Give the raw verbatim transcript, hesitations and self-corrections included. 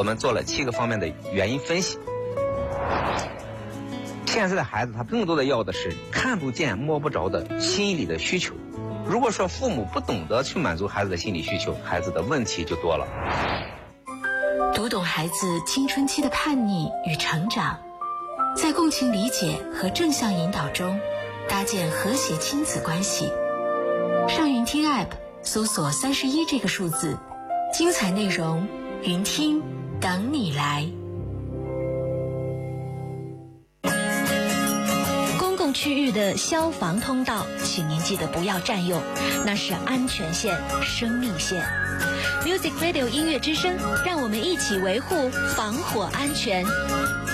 我们做了七个方面的原因分析。现在的孩子他更多的要的是看不见摸不着的心理的需求。如果说父母不懂得去满足孩子的心理需求，孩子的问题就多了。 读懂孩子青春期的叛逆与成长，在共情理解和正向引导中搭建和谐亲子关系。上云听 App 搜索三十一这个数字，精彩内容云听等你来。 公共区域的消防通道，请您记得不要占用，那是安全线、生命线。Music Radio 音乐之声，让我们一起维护防火安全。